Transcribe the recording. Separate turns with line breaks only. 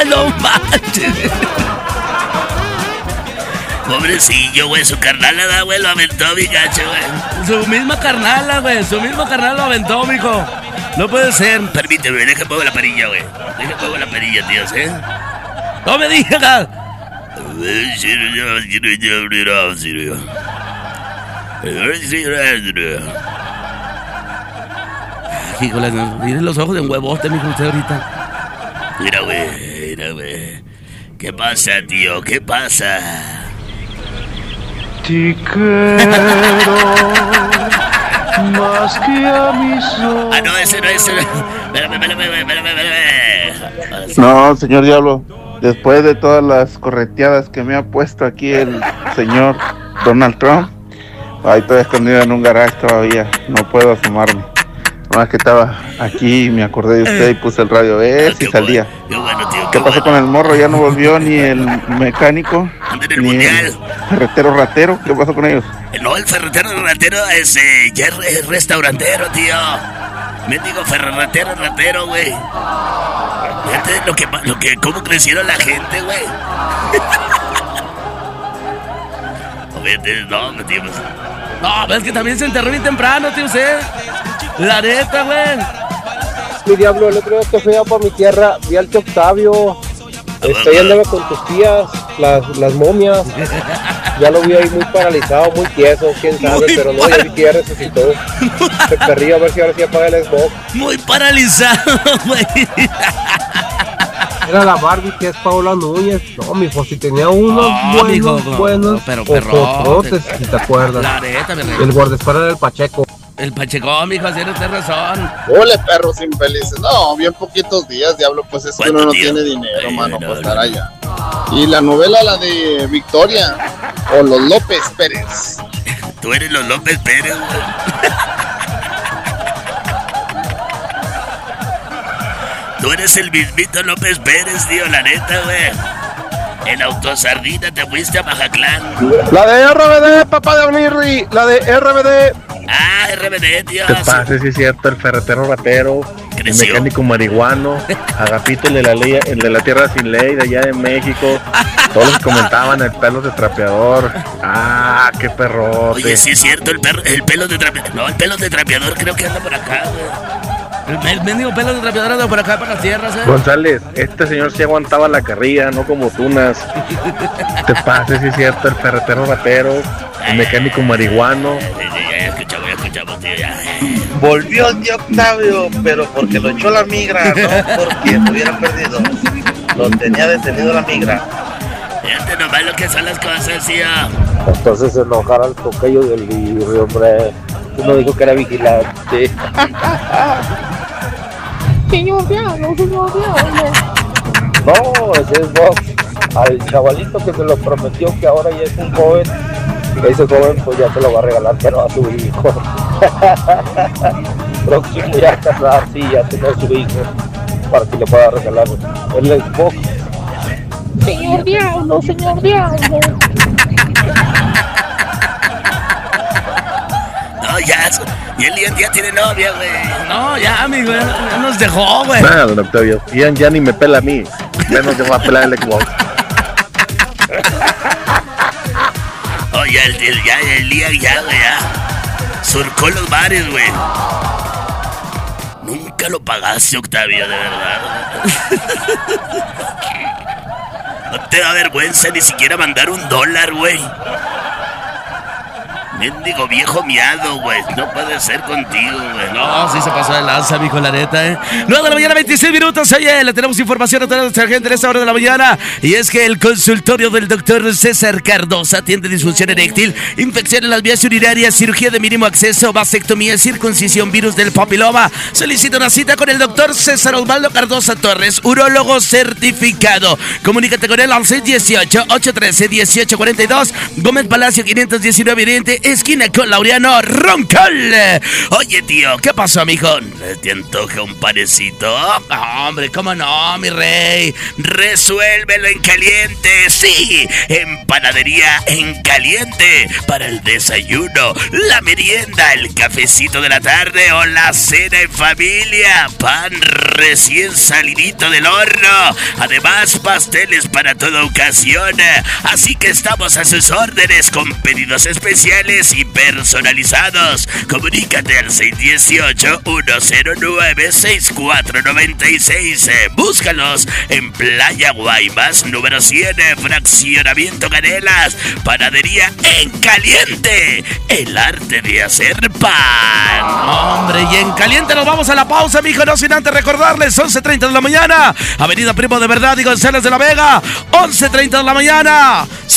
No manches. Pobrecillo, güey, su carnala, güey, lo aventó, mi gacho, güey. Su misma carnala, güey, lo aventó, mijo. No puede ser. Permíteme, deja pongo la perilla, güey. Deja pongo la perilla, tíos, No me digas. Híjole, miren los ojos de un huevote, mijo, usted ahorita. Mira, güey. ¿Qué pasa, tío? ¿Qué pasa?
Te quiero más que a mis ojos.
No, ese no es. Espérame.
No, señor Diablo, después de todas las correteadas que me ha puesto aquí el señor Donald Trump, ahí estoy escondido en un garage todavía, no puedo asomarme. Más que estaba aquí, me acordé de usted y puse el radio, y salía.
Bueno, tío,
¿Qué pasó con el morro? Ya no volvió ni el mecánico,
ni
el ferretero ratero. ¿Qué pasó con ellos?
No, el ferretero ratero ya es restaurantero, tío. Mendigo ratero, güey. Fíjate cómo crecieron la gente, güey. No, tío. No, es que también se enterró bien temprano, tío, usted. La neta, güey.
Mi Diablo, el otro día que fui a por mi tierra, vi al tío Octavio. Ahí andaba con tus tías, las momias. Ya lo vi ahí muy paralizado, muy tieso, quién sabe, pero no, ya vi que ya resucitó. Se perdió a ver si ahora sí apaga el Xbox.
Muy paralizado, güey.
Era la Barbie que es Paola Núñez. No, mijo, si tenía unos buenos,
pero perrotes,
si te acuerdas.
La neta,
el guardaespaldas era el Pacheco.
El Pacheco, mijo, tiene usted razón.
Ole, perros infelices. No, bien poquitos días, Diablo, pues es que uno no tiene dinero, mano, para estar allá. Y la novela, la de Victoria, o los López Pérez.
Tú eres los López Pérez, güey. Tú eres el mismito López Pérez, tío, la neta, güey. En autosardina te fuiste a Bajaclán.
La de RBD, papá de Onirri, la de RBD.
Ah, RBD, tío.
Te pases, sí es cierto, el ferretero ratero,
creció.
El mecánico marihuano, Agapito, el de la tierra sin ley de allá de México. Todos los que comentaban el pelo de trapeador. Ah, qué perrote.
Oye, sí es cierto, el pelo de trapeador. No, el pelo de trapeador creo que anda por acá, güey. El mendigo pelo de trapeador anda por acá, para las tierras,
González, este señor sí aguantaba la carrilla, no como tunas. Te pases, sí es cierto, el ferretero ratero, el mecánico marihuano.
Ya escuchamos, tío, ya.
Volvió el tío Octavio, pero porque lo echó la migra, no porque lo hubiera perdido. Lo tenía detenido la migra.
Fíjate nomás lo que son las cosas, tío.
Entonces se enojara el tocayo del libro, hombre. Uno dijo que era vigilante.
Señor Diablo.
No, ese es Box. Al chavalito que se lo prometió que ahora ya es un joven. Que ese joven pues ya se lo va a regalar, pero a su hijo. Próximo ya a casar, sí, ya tener su hijo. Para que le pueda regalar el Xbox.
Señor Diablo.
No, ya. Y él ya tiene novia, güey. No, ya, mi güey. Ya nos dejó, güey.
Nada, don Octavio. Ya ni me pela a mí. Menos te va a pelar el Xbox.
Oye, el día ya, güey, ya. Surcó los bares, güey. Nunca lo pagaste, Octavio, de verdad. No te da vergüenza ni siquiera mandar $1, güey. Mendigo viejo miado, güey. No puede ser contigo, güey. No, sí se pasó de lanza, mijo, la neta, 9 de la mañana, 26 minutos. Oye, le tenemos información a toda nuestra gente en esta hora de la mañana. Y es que el consultorio del doctor César Cardosa atiende disfunción eréctil, infección en las vías urinarias, cirugía de mínimo acceso, vasectomía, circuncisión, virus del papiloma. Solicita una cita con el doctor César Osvaldo Cardosa Torres, urólogo certificado. Comunícate con él al 618-813-1842. Gómez Palacio 519 Oriente, esquina con Laureano Roncol. Oye, tío, ¿qué pasó, mijo? ¿Te antoja un panecito? Hombre, ¿cómo no, mi rey? Resuélvelo en caliente. Sí, en Panadería En Caliente. Para el desayuno, la merienda, el cafecito de la tarde o la cena en familia. Pan recién salidito del horno. Además, pasteles para toda ocasión. Así que estamos a sus órdenes con pedidos especiales y personalizados. Comunícate al 618-109-6496. Búscalos en Playa Guaymas, número 100, Fraccionamiento Canelas. Panadería En Caliente, el arte de hacer pan. Hombre, y en caliente nos vamos a la pausa, mijo, no sin antes recordarles, 11:30 de la mañana, Avenida Primo de Verdad y González de la Vega, 11:30 de la mañana,